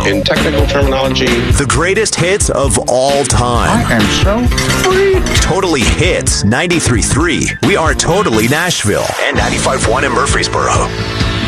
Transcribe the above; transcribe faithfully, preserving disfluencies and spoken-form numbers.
in technical terminology. The greatest hits of all time. I am so free. Totally Hits ninety-three point three. We are Totally Nashville. And ninety-five point one in Murfreesboro.